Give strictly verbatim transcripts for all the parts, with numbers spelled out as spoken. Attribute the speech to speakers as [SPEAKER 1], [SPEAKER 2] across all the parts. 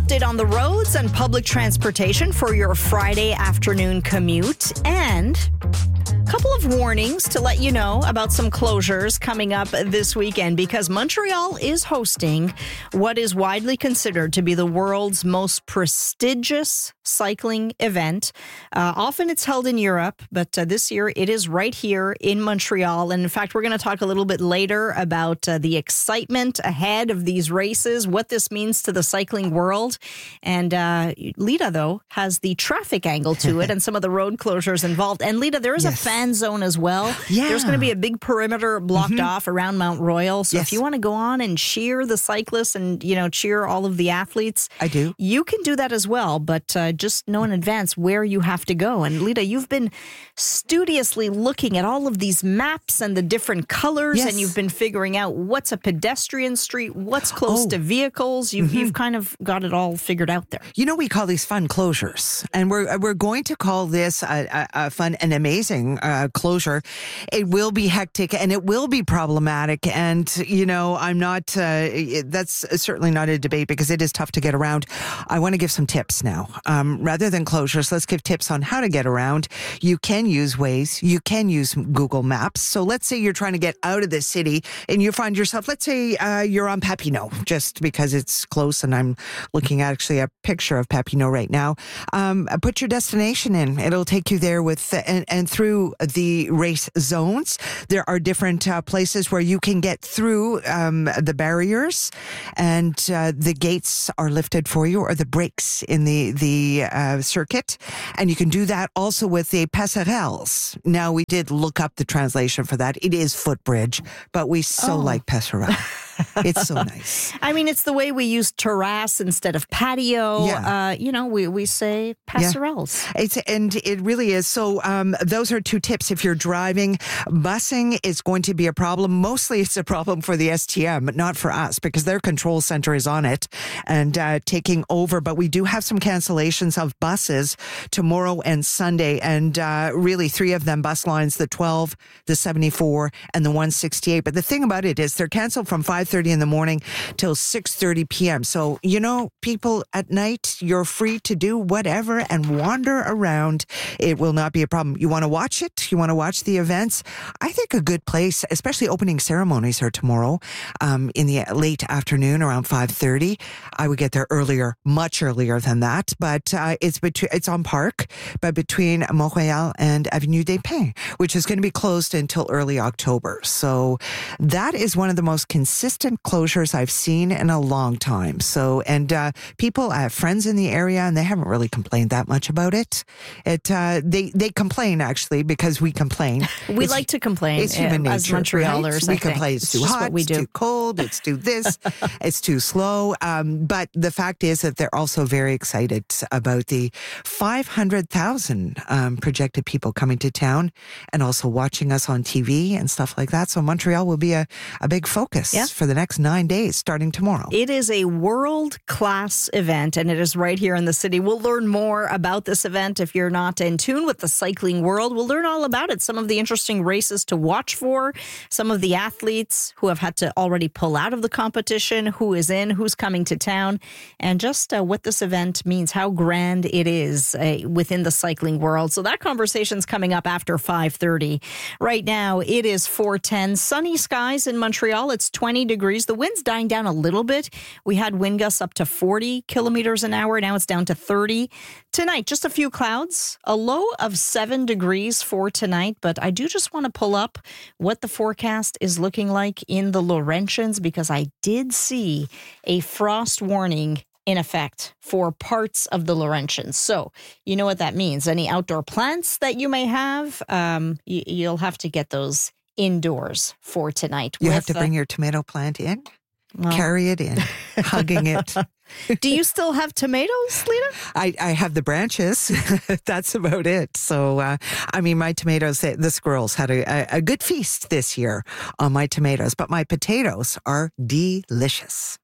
[SPEAKER 1] update on the roads and public transportation for your Friday afternoon commute, and a couple of warnings to let you know about some closures coming up this weekend, because Montreal is hosting what is widely considered to be the world's most prestigious cycling event. Uh, often it's held in Europe, but uh, this year it is right here in Montreal. And in fact, we're going to talk a little bit later about uh, the excitement ahead of these races, what this means to the cycling world. And uh, Lita, though, has the traffic angle to it and some of the road closures involved. And Lita, there is yes. a fan zone as well.
[SPEAKER 2] Yeah.
[SPEAKER 1] There's going to be a big perimeter blocked mm-hmm. off around Mount Royal. So
[SPEAKER 2] yes.
[SPEAKER 1] if you want to go on and cheer the cyclists and, you know, cheer all of the athletes,
[SPEAKER 2] I do.
[SPEAKER 1] You can do that as well. But uh, just know in advance where you have to go. And Lita, you've been studiously looking at all of these maps and the different colors,
[SPEAKER 2] yes.
[SPEAKER 1] and you've been figuring out what's a pedestrian street, what's close
[SPEAKER 2] oh.
[SPEAKER 1] to vehicles. You've, mm-hmm. you've kind of got it all figured out there.
[SPEAKER 2] You know, we call these fun closures, and we're we're going to call this a, a, a fun and amazing uh, closure. It will be hectic and it will be problematic. And, you know, I'm not, uh, that's certainly not a debate because it is tough to get around. I want to give some tips now. Um, rather than closures, let's give tips on how to get around. You can use Waze. You can use Google Maps. So let's say you're trying to get out of the city and you find yourself, let's say uh, you're on Papineau, just because it's close, and I'm looking at actually a picture of Papineau right now. Um, put your destination in. It'll take you there with and, and through the race zones. There are different uh, places where you can get through um, the barriers, and uh, the gates are lifted for you, or the brakes in the the uh, circuit, and you can do that also with the passerelles. Now, we did look up the translation for that. It is footbridge, but we so
[SPEAKER 1] oh.
[SPEAKER 2] like passerelle. It's so nice.
[SPEAKER 1] I mean, it's the way we use terrace instead of patio.
[SPEAKER 2] Yeah.
[SPEAKER 1] Uh, you know, we, we say passerelles.
[SPEAKER 2] Yeah. It's, and it really is. So um, those are two tips. If you're driving, busing is going to be a problem. Mostly it's a problem for the S T M, but not for us, because their control center is on it and uh, taking over. But we do have some cancellations of buses tomorrow and Sunday. And uh, really three of them, bus lines, the twelve, the seventy-four, and the one sixty-eight. But the thing about it is they're canceled from five thirty in the morning till six thirty p.m. So, you know, people at night, you're free to do whatever and wander around. It will not be a problem. You want to watch it? You want to watch the events? I think a good place, especially opening ceremonies are tomorrow um, in the late afternoon around five thirty. I would get there earlier, much earlier than that. But uh, it's between, it's on Park, but between Mont-Royal and Avenue des Pins, which is going to be closed until early October. So that is one of the most consistent closures I've seen in a long time. So, and uh, people, I have friends in the area, and they haven't really complained that much about it. It uh, they they complain actually because we complain.
[SPEAKER 1] We
[SPEAKER 2] it's,
[SPEAKER 1] like to complain.
[SPEAKER 2] It's human
[SPEAKER 1] uh,
[SPEAKER 2] nature,
[SPEAKER 1] as Montrealers.
[SPEAKER 2] Right? We
[SPEAKER 1] I
[SPEAKER 2] complain.
[SPEAKER 1] think.
[SPEAKER 2] It's too
[SPEAKER 1] it's
[SPEAKER 2] hot.
[SPEAKER 1] we
[SPEAKER 2] It's
[SPEAKER 1] do.
[SPEAKER 2] too cold. It's too this. It's too slow. Um, but the fact is that they're also very excited about the five hundred thousand um, projected people coming to town, and also watching us on T V and stuff like that. So Montreal will be a, a big focus
[SPEAKER 1] yeah.
[SPEAKER 2] for the next nine days starting tomorrow.
[SPEAKER 1] It is a world-class event, and it is right here in the city. We'll learn more about this event if you're not in tune with the cycling world. We'll learn all about it, some of the interesting races to watch for, some of the athletes who have had to already pull out of the competition, who is in, who's coming to town, and just uh, what this event means, how grand it is uh, within the cycling world. So that conversation's coming up after five thirty. Right now, it is four ten. Sunny skies in Montreal. It's twenty degrees. The wind's dying down a little bit. We had wind gusts up to forty kilometers an hour. Now it's down to thirty. Tonight, just a few clouds, a low of seven degrees for tonight. But I do just want to pull up what the forecast is looking like in the Laurentians, because I did see a frost warning in effect for parts of the Laurentians. So you know what that means. Any outdoor plants that you may have, um, you, you'll have to get those indoors for tonight.
[SPEAKER 2] You
[SPEAKER 1] with,
[SPEAKER 2] have to bring
[SPEAKER 1] uh,
[SPEAKER 2] your tomato plant in,
[SPEAKER 1] well,
[SPEAKER 2] carry it in, hugging it.
[SPEAKER 1] Do you still have tomatoes, Lita?
[SPEAKER 2] I, I have the branches. That's about it. So, uh, I mean, my tomatoes, the, the squirrels had a, a good feast this year on my tomatoes, but my potatoes are delicious.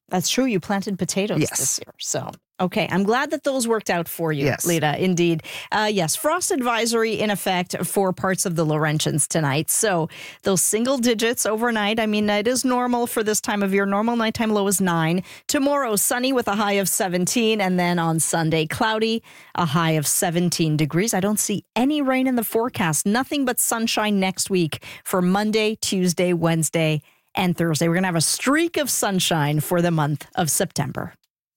[SPEAKER 1] That's true. You planted potatoes
[SPEAKER 2] Yes.
[SPEAKER 1] this year. So, okay. I'm glad that those worked out for you,
[SPEAKER 2] Yes.
[SPEAKER 1] Lita. Indeed. Uh, yes. Frost advisory in effect for parts of the Laurentians tonight. So those single digits overnight. I mean, it is normal for this time of year. Normal nighttime low is nine. Tomorrow, sunny with a high of seventeen. And then on Sunday, cloudy, a high of seventeen degrees. I don't see any rain in the forecast. Nothing but sunshine next week for Monday, Tuesday, Wednesday, and Thursday. We're going to have a streak of sunshine for the month of September.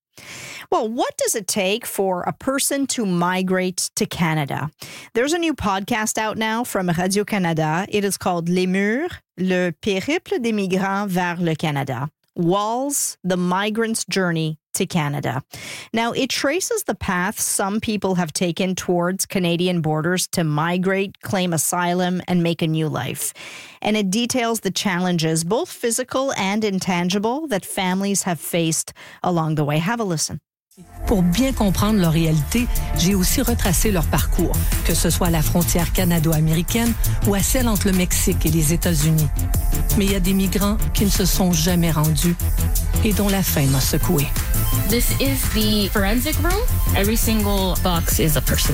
[SPEAKER 1] Well, what does it take for a person to migrate to Canada? There's a new podcast out now from Radio-Canada. It is called Les Murs, le périple des migrants vers le Canada. Walls, the migrant's journey to Canada. Now, it traces the path some people have taken towards Canadian borders to migrate, claim asylum, and make a new life. And it details the challenges, both physical and intangible, that families have faced along the way. Have a listen.
[SPEAKER 3] Pour bien comprendre leur réalité, j'ai aussi retracé leur parcours, que ce soit à la frontière canado-américaine ou à celle entre le Mexique et les États-Unis. Mais il y a des migrants qui ne se sont jamais rendus et dont la faim m'a secoué.
[SPEAKER 4] This is the forensic room. Every single box is a person.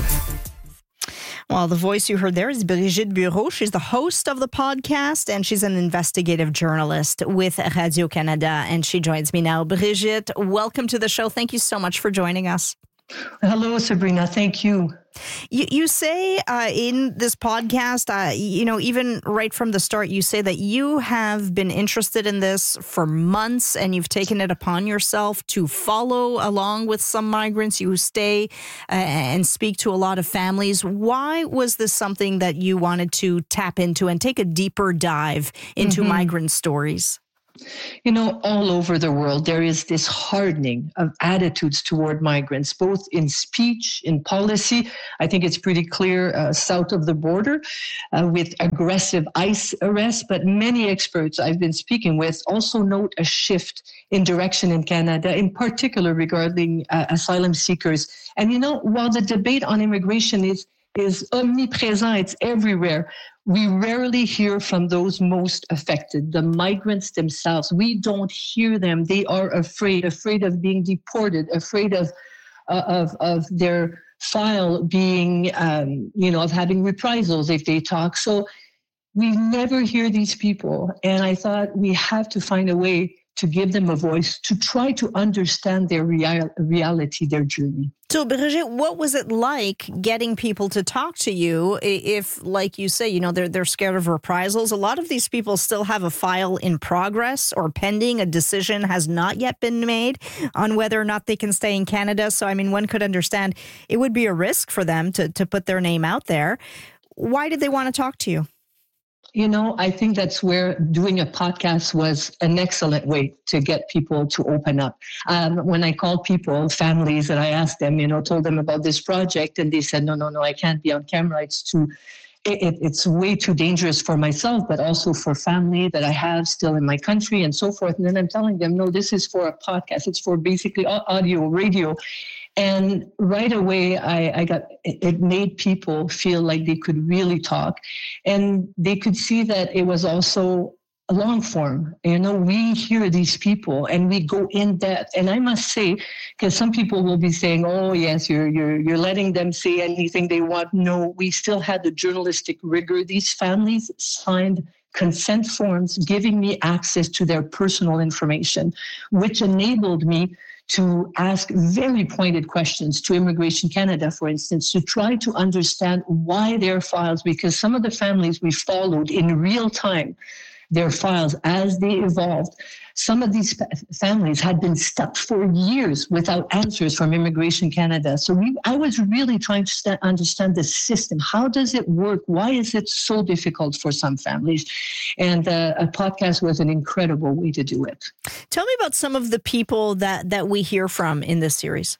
[SPEAKER 1] Well, the voice you heard there is Brigitte Bureau. She's the host of the podcast, and she's an investigative journalist with Radio-Canada, and she joins me now. Brigitte, welcome to the show. Thank you so much for joining us.
[SPEAKER 5] Hello, Sabrina. Thank you.
[SPEAKER 1] You, you say uh, in this podcast, uh, you know, even right from the start, you say that you have been interested in this for months and you've taken it upon yourself to follow along with some migrants. You stay uh, and speak to a lot of families. Why was this something that you wanted to tap into and take a deeper dive into mm-hmm. migrant stories?
[SPEAKER 5] You know, all over the world, there is this hardening of attitudes toward migrants, both in speech, in policy. I think it's pretty clear uh, south of the border uh, with aggressive ICE arrests. But many experts I've been speaking with also note a shift in direction in Canada, in particular regarding uh, asylum seekers. And, you know, while the debate on immigration is is omnipresent, it's everywhere, we rarely hear from those most affected, the migrants themselves. We don't hear them. They are afraid, afraid of being deported, afraid of uh, of of their file being, um, you know, of having reprisals if they talk. So we never hear these people. And I thought we have to find a way to give them a voice, to try to understand their real, reality, their journey.
[SPEAKER 1] So, Brigitte, what was it like getting people to talk to you if, like you say, you know, they're, they're scared of reprisals? A lot of these people still have a file in progress or pending. A decision has not yet been made on whether or not they can stay in Canada. So, I mean, one could understand it would be a risk for them to, to put their name out there. Why did they want to talk to you?
[SPEAKER 5] You know, I think that's where doing a podcast was an excellent way to get people to open up. Um, when I called people, families, and I asked them, you know, told them about this project, and they said, no, no, no, I can't be on camera. It's too, it, it's way too dangerous for myself, but also for family that I have still in my country and so forth. And then I'm telling them, no, this is for a podcast. It's for basically audio, radio. And right away, I, I got, it made people feel like they could really talk, and they could see that it was also a long form. You know, we hear these people and we go in depth. And I must say, because some people will be saying, oh, yes, you're, you're, you're letting them say anything they want. No, we still had the journalistic rigor. These families signed consent forms giving me access to their personal information, which enabled me to ask very pointed questions to Immigration Canada, for instance, to try to understand why their files, because some of the families we followed in real time, their files as they evolved. Some of these families had been stuck for years without answers from Immigration Canada. So we, I was really trying to st- understand the system. How does it work? Why is it so difficult for some families? And uh, a podcast was an incredible way to do it.
[SPEAKER 1] Tell me about some of the people that, that we hear from in this series.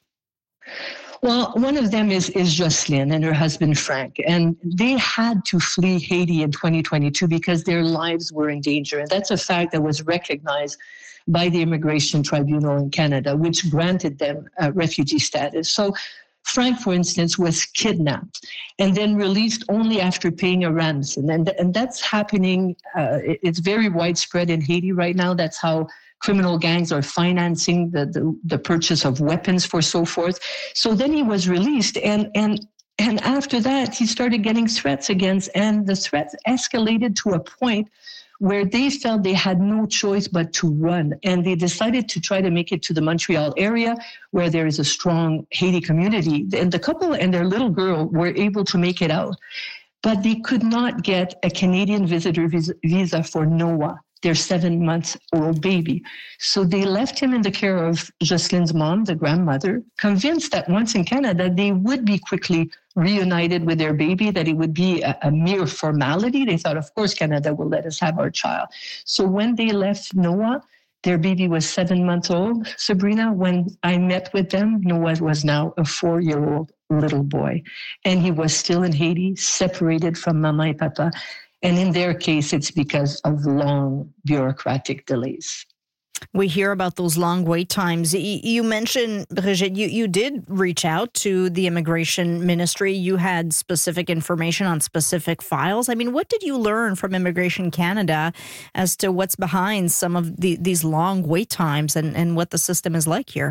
[SPEAKER 5] Well, one of them is, is Jocelyn and her husband, Frank. And they had to flee Haiti in twenty twenty-two because their lives were in danger. And that's a fact that was recognized by the Immigration Tribunal in Canada, which granted them uh, refugee status. So Frank, for instance, was kidnapped and then released only after paying a ransom. And, and that's happening. Uh, it, it's very widespread in Haiti right now. That's how criminal gangs are financing the, the, the purchase of weapons for so forth. So then he was released, and and and after that, he started getting threats against, and the threats escalated to a point where they felt they had no choice but to run. And they decided to try to make it to the Montreal area, where there is a strong Haiti community. And the couple and their little girl were able to make it out, but they could not get a Canadian visitor visa for Noah, their seven-month-old baby. So they left him in the care of Jocelyn's mom, the grandmother, convinced that once in Canada, they would be quickly reunited with their baby, that it would be a, a mere formality. They thought, of course, Canada will let us have our child. So when they left Noah, their baby was seven months old. Sabrina, when I met with them, Noah was now a four-year-old little boy. And he was still in Haiti, separated from Mama and Papa. And in their case, it's because of long bureaucratic delays.
[SPEAKER 1] We hear about those long wait times. You mentioned, Brigitte, you, you did reach out to the immigration ministry. You had specific information on specific files. I mean, what did you learn from Immigration Canada as to what's behind some of the, these long wait times and, and what the system is like here?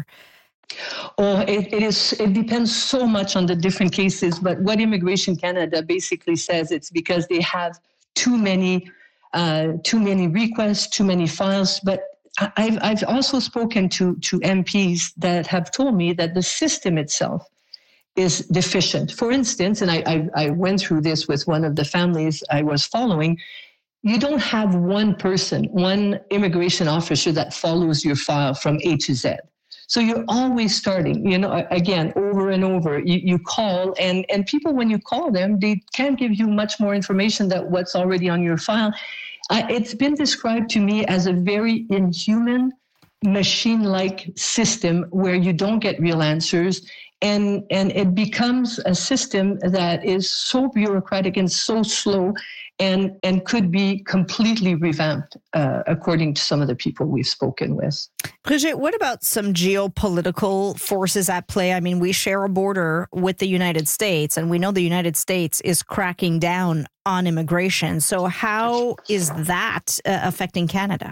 [SPEAKER 5] Oh, it, it is. It depends so much on the different cases. But what Immigration Canada basically says, it's because they have too many, uh, too many requests, too many files. But I've I've also spoken to to M Ps that have told me that the system itself is deficient. For instance, and I I, I went through this with one of the families I was following. You don't have one person, one immigration officer that follows your file from A to Z. So you're always starting, you know, again, over and over. You, you call, and, and people, when you call them, they can't give you much more information than what's already on your file. Uh, it's been described to me as a very inhuman, machine-like system where you don't get real answers. And, and it becomes a system that is so bureaucratic and so slow and, and could be completely revamped, uh, according to some of the people we've spoken with.
[SPEAKER 1] Brigitte, what about some geopolitical forces at play? I mean, we share a border with the United States, and we know the United States is cracking down on immigration. So how is that uh, affecting Canada?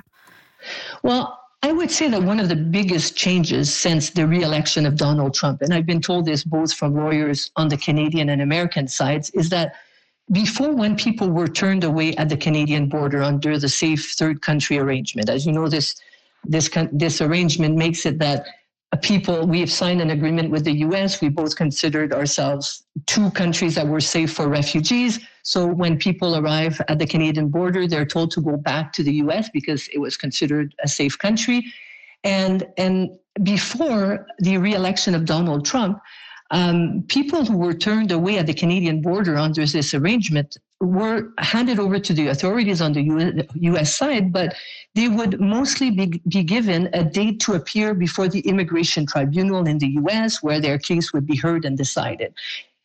[SPEAKER 5] Well, I would say that one of the biggest changes since the re-election of Donald Trump, and I've been told this both from lawyers on the Canadian and American sides, is that before, when people were turned away at the Canadian border under the safe third country arrangement, as you know, this this this arrangement makes it that people, we have signed an agreement with the U S. We both considered ourselves two countries that were safe for refugees. So when people arrive at the Canadian border, they're told to go back to the U S because it was considered a safe country. And, and before the re-election of Donald Trump, um, people who were turned away at the Canadian border under this arrangement were handed over to the authorities on the U S side, but they would mostly be, be given a date to appear before the immigration tribunal in the U S, where their case would be heard and decided.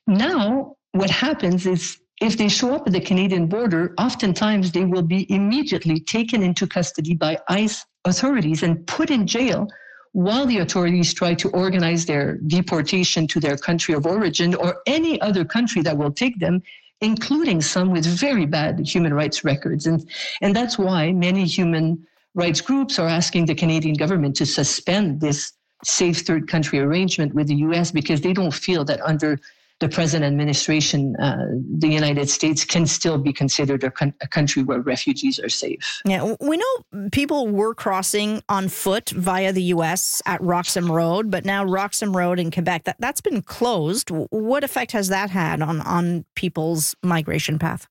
[SPEAKER 5] Now, what happens is if they show up at the Canadian border, oftentimes they will be immediately taken into custody by ICE authorities and put in jail while the authorities try to organize their deportation to their country of origin or any other country that will take them, including some with very bad human rights records. And, and that's why many human rights groups are asking the Canadian government to suspend this safe third country arrangement with the U S, because they don't feel that under the present administration, uh, the United States can still be considered a, con- a country where refugees are safe.
[SPEAKER 1] Yeah, we know people were crossing on foot via the U S at Roxham Road, but now Roxham Road in Quebec, that, that's been closed. What effect has that had on, on people's migration path?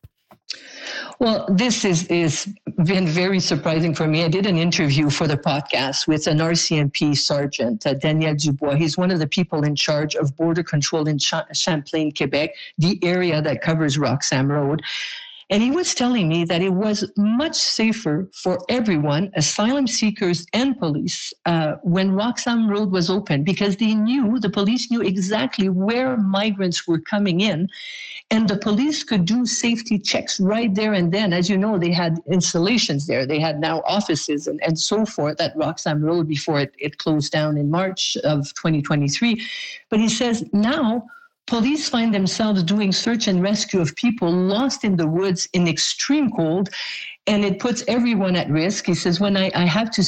[SPEAKER 5] Well, this is, is been very surprising for me. I did an interview for the podcast with an R C M P sergeant, uh, Daniel Dubois. He's one of the people in charge of border control in Ch- Champlain, Quebec, the area that covers Roxham Road. And he was telling me that it was much safer for everyone, asylum seekers and police, uh, when Roxham Road was open, because they knew, the police knew exactly where migrants were coming in. And the police could do safety checks right there and then. As you know, they had installations there. They had now offices and, and so forth at Roxham Road before it, it closed down in March of twenty twenty-three. But he says now police find themselves doing search and rescue of people lost in the woods in extreme cold, and it puts everyone at risk. He says, when I, I have to send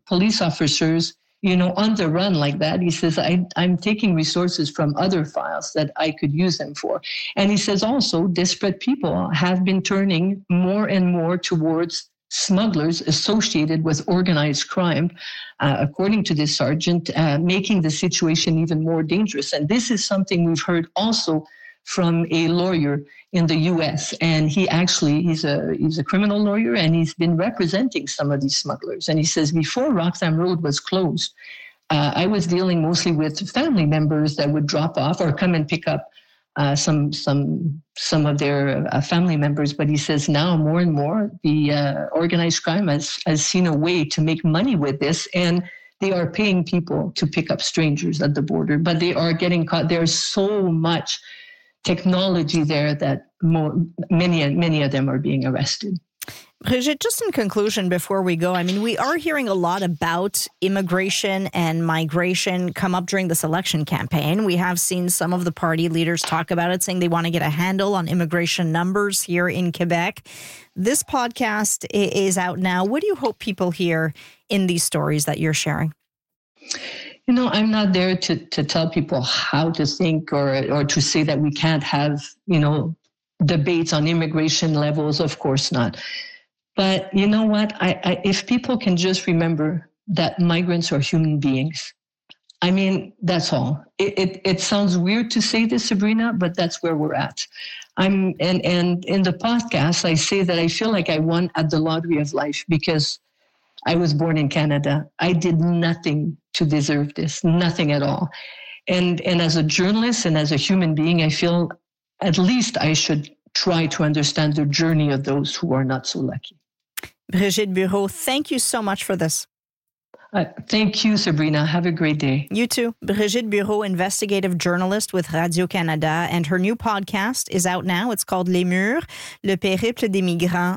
[SPEAKER 5] police officers, you know, on the run like that. He says, I, I'm taking resources from other files that I could use them for. And he says also, desperate people have been turning more and more towards smugglers associated with organized crime, uh, according to this sergeant, uh, making the situation even more dangerous. And this is something we've heard also from a lawyer in the U S. And he actually, he's a he's a criminal lawyer, and he's been representing some of these smugglers. And he says, before Roxham Road was closed, uh, I was dealing mostly with family members that would drop off or come and pick up uh, some some some of their uh, family members. But he says now more and more the uh, organized crime has, has seen a way to make money with this, and they are paying people to pick up strangers at the border. But they are getting caught. There's so much technology there that more, many, many of them are being arrested.
[SPEAKER 1] Brigitte, just in conclusion before we go, I mean, we are hearing a lot about immigration and migration come up during this election campaign. We have seen some of the party leaders talk about it, saying they want to get a handle on immigration numbers here in Quebec. This podcast is out now. What do you hope people hear in these stories that you're sharing?
[SPEAKER 5] You know, I'm not there to, to tell people how to think or or to say that we can't have, you know, debates on immigration levels. Of course not. But you know what? I, I if people can just remember that migrants are human beings, I mean, that's all. It, it it sounds weird to say this, Sabrina, but that's where we're at. I'm and and in the podcast, I say that I feel like I won at the lottery of life because I was born in Canada. I did nothing to deserve this, nothing at all. And and as a journalist and as a human being, I feel at least I should try to understand the journey of those who are not so lucky.
[SPEAKER 1] Brigitte Bureau, thank you so much for this.
[SPEAKER 5] Uh, thank you, Sabrina. Have a great day.
[SPEAKER 1] You too. Brigitte Bureau, investigative journalist with Radio-Canada, and her new podcast is out now. It's called Les Murs, le périple des migrants